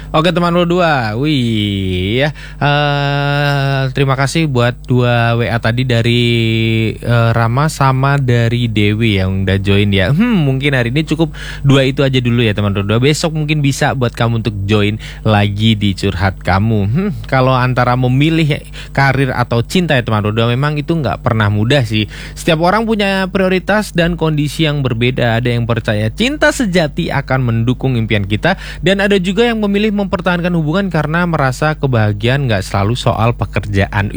Oke teman berdua, wih ya. Terima kasih buat 2 WA tadi dari Rama sama dari Dewi yang udah join ya. Mungkin hari ini cukup 2 itu aja dulu ya teman berdua. Besok mungkin bisa buat kamu untuk join lagi di curhat kamu. Kalau antara memilih karir atau cinta ya teman berdua, memang itu nggak pernah mudah sih. Setiap orang punya prioritas dan kondisi yang berbeda. Ada yang percaya cinta sejati akan mendukung impian kita, dan ada juga yang memilih mempertahankan hubungan karena merasa kebahagiaan gak selalu soal pekerjaan.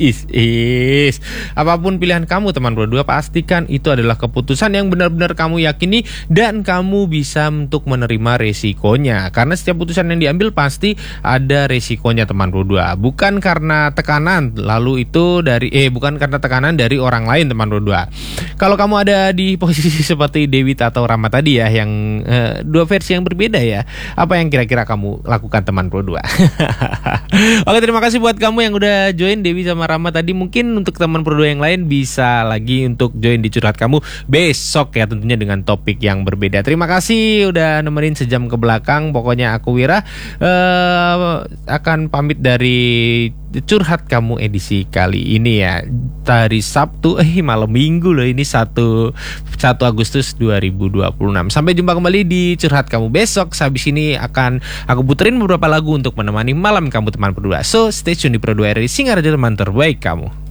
Apapun pilihan kamu teman berdua, pastikan itu adalah keputusan yang benar-benar kamu yakini dan kamu bisa untuk menerima resikonya. Karena setiap putusan yang diambil pasti ada resikonya teman berdua. Bukan karena tekanan bukan karena tekanan dari orang lain teman berdua. Kalau kamu ada di posisi seperti Dewi atau Rama tadi ya, yang 2 versi yang berbeda ya, apa yang kira-kira kamu lakukan teman berdua? Oke, terima kasih buat kamu yang udah join Dewi sama Rama tadi. Mungkin untuk teman berdua yang lain bisa lagi untuk join di curhat kamu besok ya, tentunya dengan topik yang berbeda. Terima kasih udah nemenin sejam ke belakang. Pokoknya aku Wira akan pamit dari curhat kamu edisi kali ini ya, dari Sabtu malam minggu loh ini, 1 Agustus 2026. Sampai jumpa kembali di curhat kamu besok. Habis ini akan aku puterin beberapa lagu untuk menemani malam kamu teman berdua. So stay tune di Pro 2 RRI Singaraja, teman terbaik kamu.